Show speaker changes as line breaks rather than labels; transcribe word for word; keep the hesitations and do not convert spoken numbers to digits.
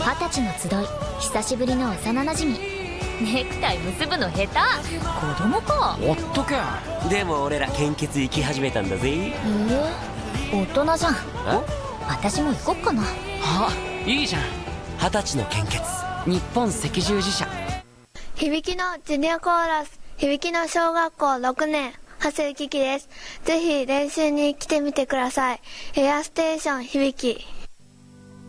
二十歳の集い、久しぶりの幼なじみ。ネクタイ結ぶの下手、子供か。
おっとけ。
でも俺ら献血行き始めたんだぜ。
ええ、大人じゃん。私も行こっかな。
あ、いいじゃん。
二十歳の献血、
日本赤十字社。
響きのジュニアコーラス、響きの小学校ろくねん、長谷由紀です。ぜひ練習に来てみてください。エアステーション響き。